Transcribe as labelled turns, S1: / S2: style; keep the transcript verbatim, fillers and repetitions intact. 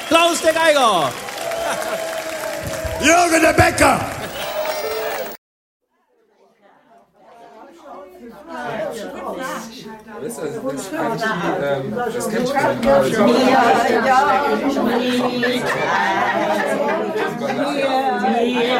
S1: Klaus der Geiger.
S2: Jürgen der Bäcker.
S3: Das, das, das, ähm, das kennt schon.
S4: Ja, ja, ja.